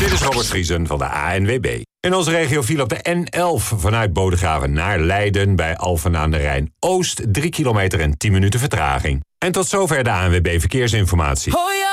Dit is Robert Vriesen van de ANWB. In onze regio viel op de N11 vanuit Bodegraven naar Leiden bij Alphen aan de Rijn Oost 3 kilometer en 10 minuten vertraging. En tot zover de ANWB Verkeersinformatie.